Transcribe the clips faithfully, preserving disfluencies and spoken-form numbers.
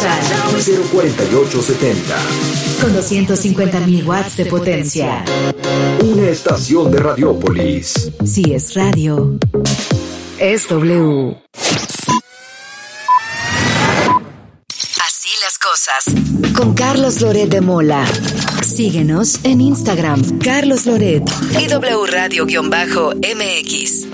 total. cero cuarenta y ocho setenta. Con doscientos cincuenta mil watts de potencia. Una estación de Radiópolis. Si es radio, es W. Así las cosas. Con Carlos Loret de Mola. Síguenos en Instagram, Carlos Loret y W Radio-M X.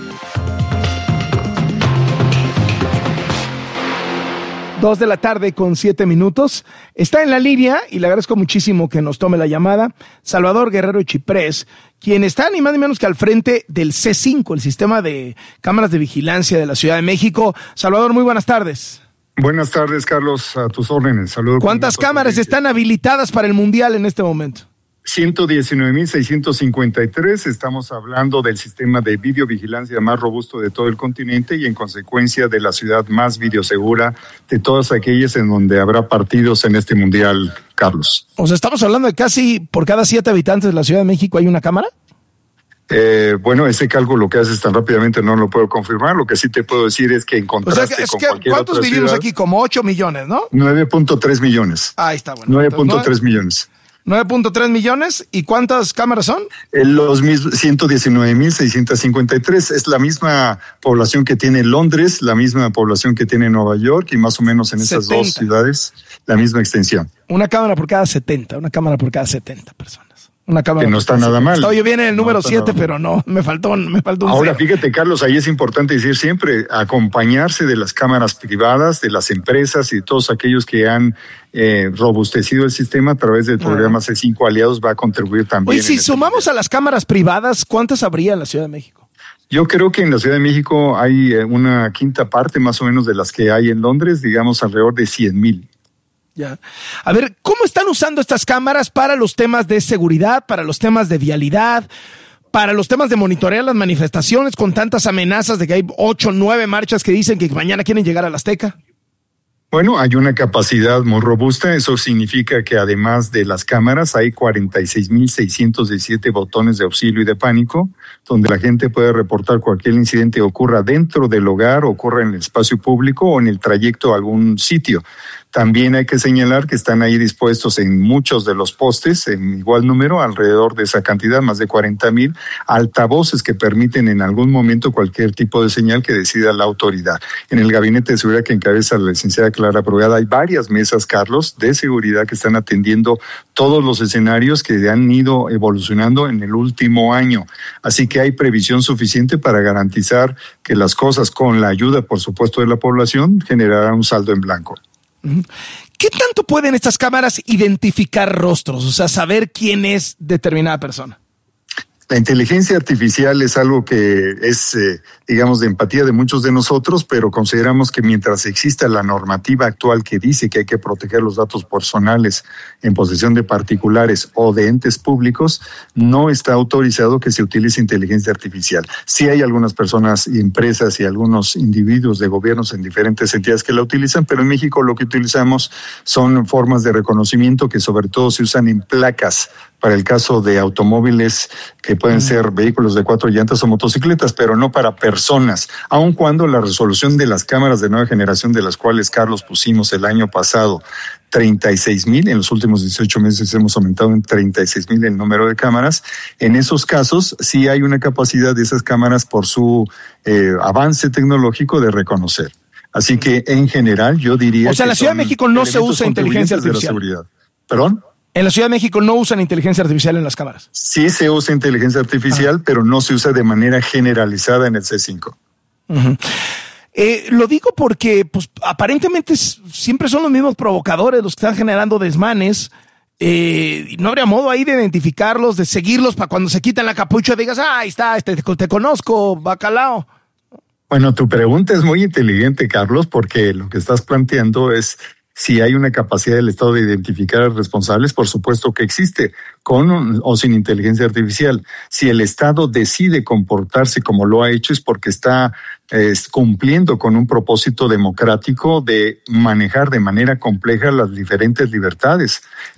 Dos de la tarde con siete minutos. Está en la línea y le agradezco muchísimo que nos tome la llamada Salvador Guerrero Chiprés, quien está ni más ni menos que al frente del C cinco, el sistema de cámaras de vigilancia de la Ciudad de México. Salvador, muy buenas tardes. Buenas tardes, Carlos, a tus órdenes. Saludos. ¿Cuántas cámaras están habilitadas para el Mundial en este momento? ciento diecinueve mil seiscientos cincuenta y tres, estamos hablando del sistema de videovigilancia más robusto de todo el continente y en consecuencia de la ciudad más videosegura de todas aquellas en donde habrá partidos en este Mundial, Carlos. O sea, estamos hablando de casi por cada siete habitantes de la Ciudad de México hay una cámara. Eh, bueno, ese cálculo que haces tan rápidamente no lo puedo confirmar. Lo que sí te puedo decir es que en contraste o sea, es con que, cualquier ¿cuántos otra vivimos ciudad, aquí? Como ocho millones, ¿no? nueve punto tres millones. Ahí está, bueno. nueve punto tres millones. nueve punto tres millones. ¿Y cuántas cámaras son? Eh, los ciento diecinueve mil seiscientos cincuenta y tres. Es la misma población que tiene Londres, la misma población que tiene Nueva York y más o menos en esas setenta. Dos ciudades la misma extensión. Una cámara por cada setenta, una cámara por cada setenta personas. Una cámara que no está nada mal. Estoy bien en el número siete, no pero no, me faltó, me faltó un Ahora, cero. Fíjate, Carlos, ahí es importante decir siempre, acompañarse de las cámaras privadas, de las empresas y de todos aquellos que han eh, robustecido el sistema a través del programa ah. C cinco Aliados va a contribuir también. Oye, si este sumamos momento. A las cámaras privadas, ¿cuántas habría en la Ciudad de México? Yo creo que en la Ciudad de México hay una quinta parte más o menos de las que hay en Londres, digamos alrededor de cien mil. Ya. A ver, ¿cómo están usando estas cámaras para los temas de seguridad, para los temas de vialidad, para los temas de monitorear las manifestaciones con tantas amenazas de que hay ocho, nueve marchas que dicen que mañana quieren llegar a la Azteca? Bueno, hay una capacidad muy robusta. Eso significa que además de las cámaras hay cuarenta y seis mil seiscientos diecisiete botones de auxilio y de pánico, donde la gente puede reportar cualquier incidente que ocurra dentro del hogar, ocurra en el espacio público o en el trayecto a algún sitio. También hay que señalar que están ahí dispuestos en muchos de los postes, en igual número, alrededor de esa cantidad, más de cuarenta mil, altavoces que permiten en algún momento cualquier tipo de señal que decida la autoridad. En el gabinete de seguridad que encabeza la licenciada Clara Brugada hay varias mesas, Carlos, de seguridad que están atendiendo todos los escenarios que han ido evolucionando en el último año. Así que hay previsión suficiente para garantizar que las cosas, con la ayuda, por supuesto, de la población, generarán un saldo en blanco. ¿Qué tanto pueden estas cámaras identificar rostros? O sea, saber quién es determinada persona. La inteligencia artificial es algo que es, eh, digamos, de empatía de muchos de nosotros, pero consideramos que mientras exista la normativa actual que dice que hay que proteger los datos personales en posesión de particulares o de entes públicos, no está autorizado que se utilice inteligencia artificial. Sí hay algunas personas y empresas y algunos individuos de gobiernos en diferentes entidades que la utilizan, pero en México lo que utilizamos son formas de reconocimiento que sobre todo se usan en placas para el caso de automóviles que pueden ser vehículos de cuatro llantas o motocicletas, pero no para personas, aun cuando la resolución de las cámaras de nueva generación, de las cuales, Carlos, pusimos el año pasado treinta y seis mil, en los últimos dieciocho meses hemos aumentado en treinta y seis mil el número de cámaras. En esos casos sí hay una capacidad de esas cámaras por su eh, avance tecnológico de reconocer. Así que en general yo diría... O sea, en la Ciudad de México no se usa inteligencia artificial. De la seguridad. ¿Perdón? En la Ciudad de México no usan inteligencia artificial en las cámaras. Sí se usa inteligencia artificial, ah. pero no se usa de manera generalizada en el C cinco. Uh-huh. Eh, lo digo porque pues, aparentemente siempre son los mismos provocadores los que están generando desmanes. Eh, ¿No habría modo ahí de identificarlos, de seguirlos para cuando se quitan la capucha digas, ah, ahí está, este, te, te conozco, bacalao? Bueno, tu pregunta es muy inteligente, Carlos, porque lo que estás planteando es... Si hay una capacidad del Estado de identificar a responsables, por supuesto que existe, con o sin inteligencia artificial. Si el Estado decide comportarse como lo ha hecho es porque está eh, cumpliendo con un propósito democrático de manejar de manera compleja las diferentes libertades.